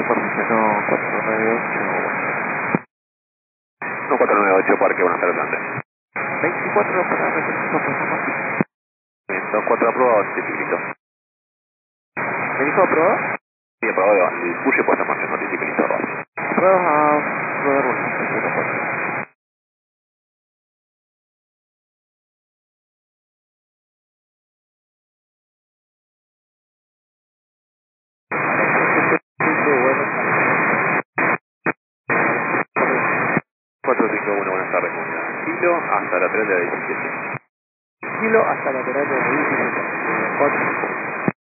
Parque 498. 1498 Parque Buenos Aires Atlante. 24 para representación por San Martín. 24 aprobado, listo. ¿Me dijo aprobado? Sí, aprobado, el push puesta en marcha, notifique listo. Aprobado a rodar 1. Bueno, 451, buenas tardes, comunidad. Kilo hasta lateral de la 17. kilo hasta lateral de la 17. 4.